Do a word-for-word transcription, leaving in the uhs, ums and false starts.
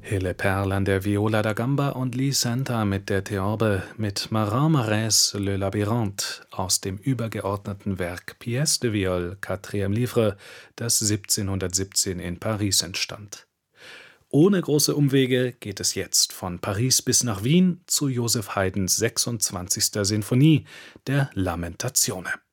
Hille Perl an der Viola da Gamba und Lee Santa mit der Theorbe mit Marin Marais Le Labyrinthe aus dem übergeordneten Werk Pièce de Viol Quatrième Livre, das siebzehnhundertsiebzehn in Paris entstand. Ohne große Umwege geht es jetzt von Paris bis nach Wien zu Joseph Haydns sechsundzwanzigster Sinfonie, der Lamentazione.